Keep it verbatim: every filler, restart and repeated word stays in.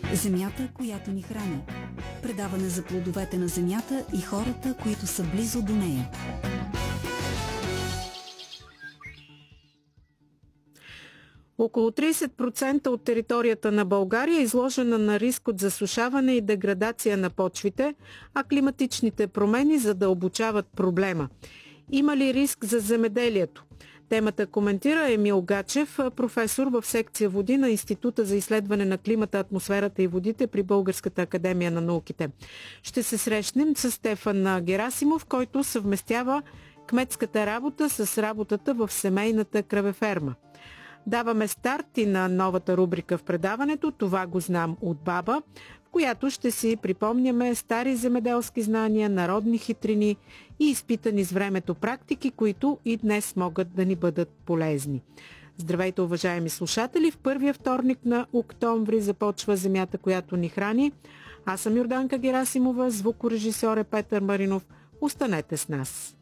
Земята, която ни храни. Предаване за плодовете на земята и хората, които са близо до нея. Около трийсет процента от територията на България е изложена на риск от засушаване и деградация на почвите, а климатичните промени задълбочават проблема. Има ли риск за земеделието? Темата коментира Емил Гачев, професор в секция води на Института за изследване на климата, атмосферата и водите при Българската академия на науките. Ще се срещнем с Стефан Герасимов, който съвместява кметската работа с работата в семейната кравеферма. Даваме старт и на новата рубрика в предаването "Това го знам от баба", в която ще си припомняме стари земеделски знания, народни хитрини и изпитани с времето практики, които и днес могат да ни бъдат полезни. Здравейте, уважаеми слушатели! В първия вторник на октомври започва Земята, която ни храни. Аз съм Йорданка Герасимова, звукорежисьор е Петър Маринов. Останете с нас!